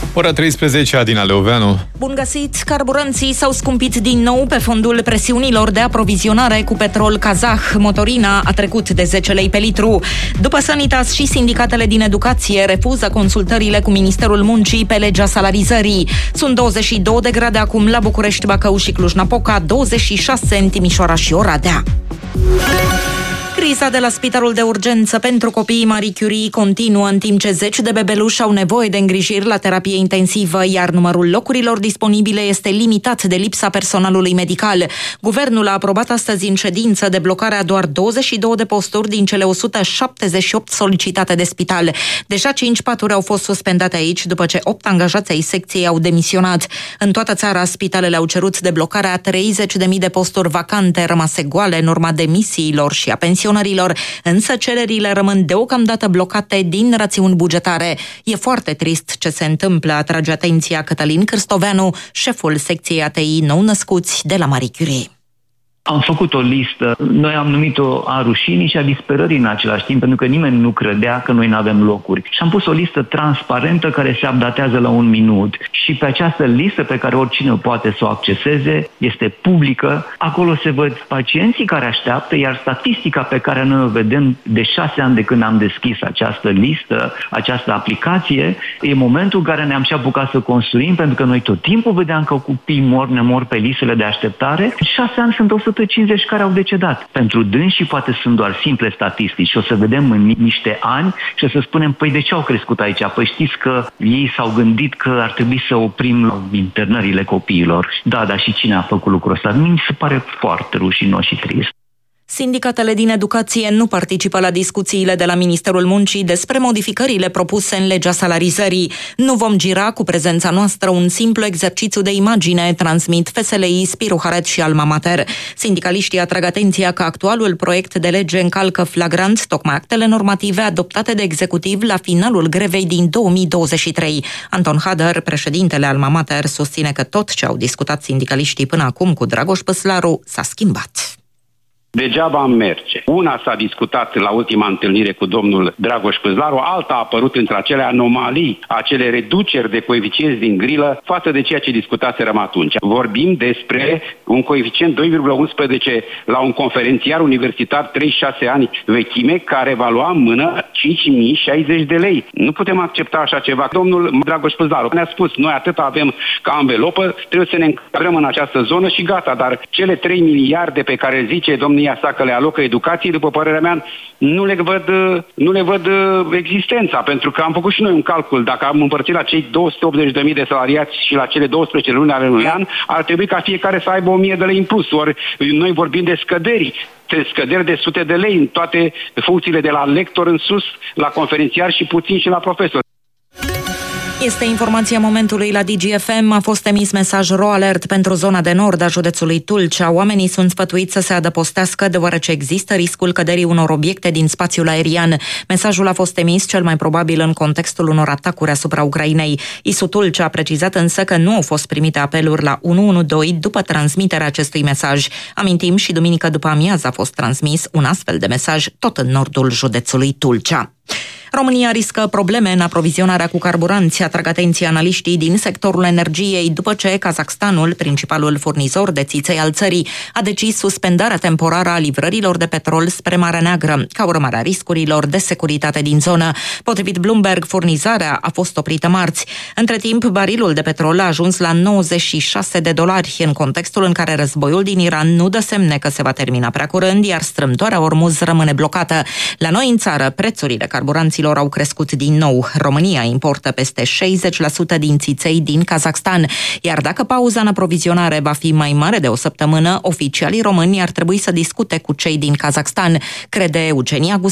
Ora 13, Adina Leoveanu. Bun găsit! Carburanții s-au scumpit din nou pe fondul presiunilor de aprovizionare cu petrol kazah. Motorina a trecut de 10 lei pe litru. După Sanitas și sindicatele din educație refuză consultările cu Ministerul Muncii pe legea salarizării. Sunt 22 de grade acum la București, Bacău și Cluj-Napoca, 26 în Timișoara și Oradea. Criza de la Spitalul de Urgență pentru copiii Marie Curie continuă, în timp ce zeci de bebeluși au nevoie de îngrijiri la terapie intensivă, iar numărul locurilor disponibile este limitat de lipsa personalului medical. Guvernul a aprobat astăzi în ședință deblocarea doar 22 de posturi din cele 178 solicitate de spital. Deja 5 paturi au fost suspendate aici, după ce 8 angajați ai secției au demisionat. În toată țara, spitalele au cerut deblocarea 30.000 de posturi vacante rămase goale în urma demisiilor și a pensionarilor, însă cererile rămân deocamdată blocate din rațiuni bugetare. E foarte trist ce se întâmplă, atrage atenția Cătălin Cârstoveanu, șeful secției ATI nou-născuți de la Marie Curie. Am făcut o listă, noi am numit-o a rușinii și a disperării în același timp, pentru că nimeni nu credea că noi nu avem locuri. Și am pus o listă transparentă care se updatează la 1 minut. Și pe această listă, pe care oricine poate să o acceseze, este publică. Acolo se văd pacienții care așteaptă, iar statistica pe care noi o vedem de 6 ani de când am deschis această listă, această aplicație, e momentul în care ne-am și apucat să construim, pentru că noi tot timpul vedeam că copiii ne mor pe listele de așteptare. 6 ani sunt 150 care au decedat. Pentru dânsii poate sunt doar simple statistici și o să vedem în niște ani și o să spunem, păi de ce au crescut aici? Păi știți că ei s-au gândit că ar trebui să oprim internările copiilor. Da, dar și cine a făcut lucrul ăsta? Mi se pare foarte rușinos și trist. Sindicatele din educație nu participă la discuțiile de la Ministerul Muncii despre modificările propuse în legea salarizării. Nu vom gira cu prezența noastră un simplu exercițiu de imagine, transmit FSLI, Spiru Haret și Alma Mater. Sindicaliștii atrag atenția că actualul proiect de lege încalcă flagrant tocmai actele normative adoptate de executiv la finalul grevei din 2023. Anton Hader, președintele Alma Mater, susține că tot ce au discutat sindicaliștii până acum cu Dragoș Păslaru s-a schimbat. Degeaba merge. Una s-a discutat la ultima întâlnire cu domnul Dragoș Păslaru, alta a apărut între acele anomalii, acele reduceri de coeficienți din grilă față de ceea ce discutaserăm atunci. Vorbim despre un coeficient 2,11 la un conferențiar universitar 36 ani vechime, care va lua în mână 5.060 de lei. Nu putem accepta așa ceva. Domnul Dragoș Păslaru ne-a spus, noi atât avem ca anvelopă, trebuie să ne încadrăm în această zonă și gata, dar cele 3 miliarde pe care zice domnul sa că le alocă educației, după părerea mea, nu le văd existența, pentru că am făcut și noi un calcul. Dacă am împărțit la cei 280.000 de salariați și la cele 12 luni ale unui an, ar trebui ca fiecare să aibă 1.000 de lei în plus. Ori noi vorbim de scăderi de sute de lei în toate funcțiile, de la lector în sus, la conferențiar și puțin și la profesor. Este informația momentului la DGFM. A fost emis mesaj ro-alert pentru zona de nord a județului Tulcea. Oamenii sunt sfătuiți să se adăpostească deoarece există riscul căderii unor obiecte din spațiul aerian. Mesajul a fost emis cel mai probabil în contextul unor atacuri asupra Ucrainei. ISU Tulcea a precizat însă că nu au fost primite apeluri la 112 după transmiterea acestui mesaj. Amintim, și duminică după amiază a fost transmis un astfel de mesaj tot în nordul județului Tulcea. România riscă probleme în aprovizionarea cu carburanți, atrag atenția analiștii din sectorul energiei, după ce Kazakhstanul, principalul furnizor de țiței al țării, a decis suspendarea temporară a livrărilor de petrol spre Marea Neagră, ca urmare a riscurilor de securitate din zonă. Potrivit Bloomberg, furnizarea a fost oprită marți. Între timp, barilul de petrol a ajuns la $96, în contextul în care războiul din Iran nu dă semne că se va termina prea curând, iar strâmtoarea Ormuz rămâne blocată. La noi în țară, prețurile carburanților au crescut din nou. România importă peste 60% din țiței din Kazakhstan, iar dacă pauza în aprovizionare va fi mai mare de o săptămână, oficialii români ar trebui să discute cu cei din Kazakhstan, crede Eugenia